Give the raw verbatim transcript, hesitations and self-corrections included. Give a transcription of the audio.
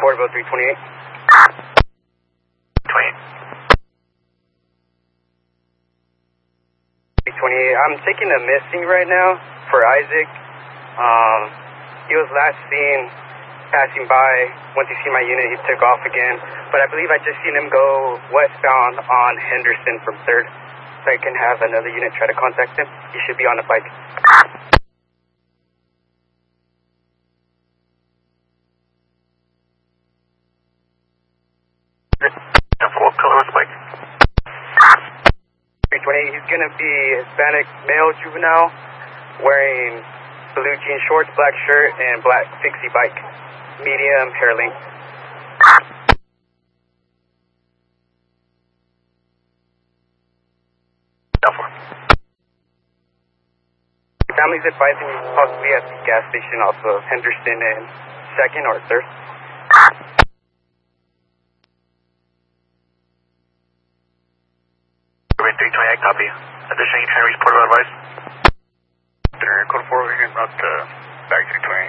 Porterville three twenty-eight. twenty-eight. three twenty-eight. I'm taking a missing right now for Isaac. Um, he was last seen passing by. Once he seen my unit, he took off again. But I believe I just seen him go westbound on Henderson from third. So I can have another unit try to contact him. He should be on the bike. What color was the bike? three twenty-eight, he's going to be Hispanic male juvenile, wearing blue jean shorts, black shirt, and black fixie bike. Medium hair length. Family's advising me possibly at the gas station off of Henderson and second or third. three twenty-eight, copy. Additional, you trying to reach Porterville advice? Code four, we can route uh, back three twenty-eight.